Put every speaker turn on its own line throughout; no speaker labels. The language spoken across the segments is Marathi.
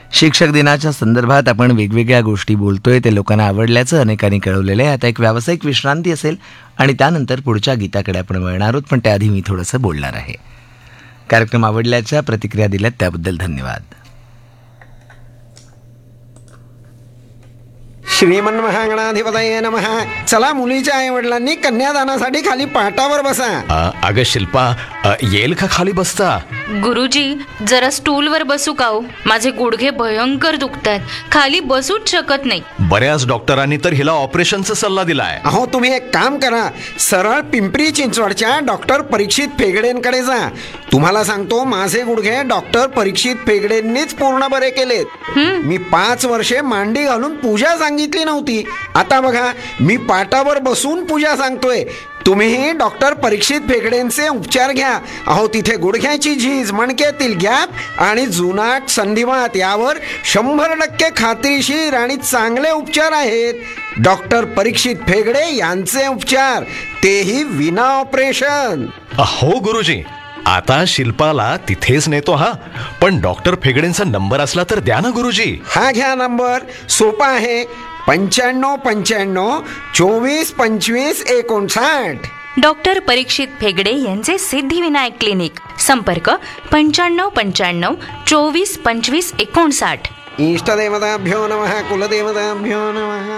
शिक्षक दिनाच्या संदर्भात आपण वेगवेगळ्या गोष्टी बोलतोय, ते लोकांना आवडल्याचं अनेकांनी कळवलेलं आहे. आता एक व्यावसायिक विश्रांती असेल आणि त्यानंतर पुढच्या गीताकडे आपण वळणार आहोत, पण त्याआधी मी थोडंसं बोलणार आहे. कार्यक्रम आवडल्याच्या प्रतिक्रिया दिल्यात त्याबद्दल धन्यवाद.
श्रीमन्महागणाधिपतये नमः. चला, मुलीच्या आई वडिलांनी कन्यादानासाठी खाली पाटावर बसा.
अगं शिल्पा, येईल का खाली बसता?
गुरुजी, जरा स्टूलवर बसू का हो? माझे गुडघे भयंकर दुखतायत, खाली बसूच शकत नाही.
बऱ्याच डॉक्टरांनी तर हिला ऑपरेशनचा सल्ला दिलाय.
अहो, तुम्ही एक काम करा, सरळ पिंपरी चिंचवडच्या डॉक्टर परीक्षित फेगडेंकडे जा. तुम्हाला सांगतो, माझे गुडघे डॉक्टर परीक्षित फेगडेंनीच पूर्ण बरे केलेत. मी 5 वर्षे मांडी घालून पूजा सांगितली नव्हती. आता बघा, मी पाटावर बसून पूजा सांगतोय. तुम्हीही डॉक्टर परीक्षित फेगडेंचे उपचार घ्या. अहो, तिथे गुडघ्याची झीज, मणक्यातील गॅप आणि जुनाट संधिवात यावर 100% खात्रीशीर आणि चांगले उपचार आहेत. डॉक्टर परीक्षित फेगडे यांचे उपचार, तेही विना ऑपरेशन.
हो गुरुजी, आता शिल्पाला तिथेच नेतो. हा, पण डॉक्टर फेगडेंचा नंबर असला तर द्या ना गुरुजी.
हा घ्या नंबर, सोपा आहे. 9595 24 25 59.
डॉक्टर परीक्षित फेगडे यांचे सिद्धिविनायक क्लिनिक. संपर्क 9595 24 25 59.
इष्टदेवताभ्यो नमः, कुलदेवताभ्यो नमः.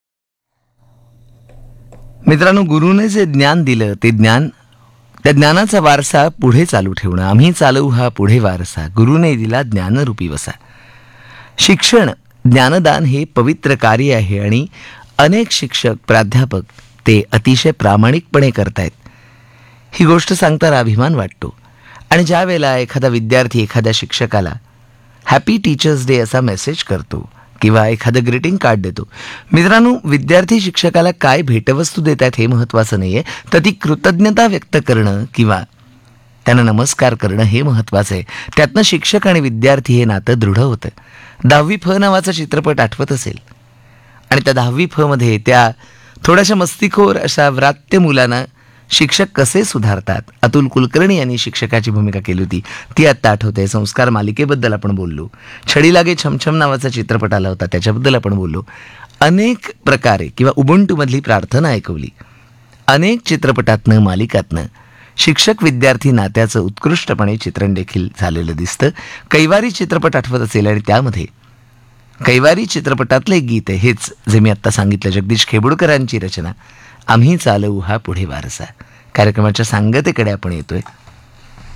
मित्रांनो, गुरुने जे ज्ञान दिलं ते ज्ञान, त्या ज्ञानाचा वारसा पुढे चालू ठेवणं. आम्ही चालवू हा पुढे वारसा, गुरुने दिला ज्ञानरूपी वसा. शिक्षण, ज्ञानदान हे पवित्र कार्य आहे आणि अनेक शिक्षक, प्राध्यापक ते अतिशय प्रामाणिकपणे करतायत. ही गोष्ट सांगताना अभिमान वाटतो. आणि ज्या वेळेला एखादा विद्यार्थी एखाद्या शिक्षकाला हॅपी टीचर्स डे असा मेसेज करतो किंवा एखादं ग्रीटिंग कार्ड देतो, मित्रांनो, विद्यार्थी शिक्षकाला काय भेटवस्तू देत आहेत हे महत्त्वाचं नाही आहे, तर ती कृतज्ञता व्यक्त करणं किंवा त्यांना नमस्कार करणं हे महत्त्वाचं आहे. त्यातनं शिक्षक आणि विद्यार्थी हे नातं दृढ होतं. 10वी फ नावाचा चित्रपट आठवत असेल, आणि त्या 10वी फ मध्ये त्या थोड्याशा मस्तीखोर अशा व्रात्य मुलांना शिक्षक कसे सुधारतात, अतुल कुलकर्णी यांनी शिक्षकाची भूमिका केली होती, ती आत्ता आठवते. संस्कार मालिकेबद्दल आपण बोललो. छडी लागे छमछम नावाचा चित्रपट आला होता, त्याच्याबद्दल आपण बोललो. अनेक प्रकारे किंवा उबंटूमधली प्रार्थना ऐकवली. अनेक चित्रपटातनं, मालिकातनं शिक्षक विद्यार्थी नात्याचं उत्कृष्टपणे चित्रण देखील झालेलं दिसतं. कैवारी चित्रपट आठवत असेल, आणि त्यामध्ये कैवारी चित्रपटातलं एक गीत आहे, हेच जे मी आत्ता सांगितलं, जगदीश खेबुडकरांची रचना, आम्ही चालवू हा पुढे वारसा. कार्यक्रमाच्या सांगतेकडे आपण येतोय.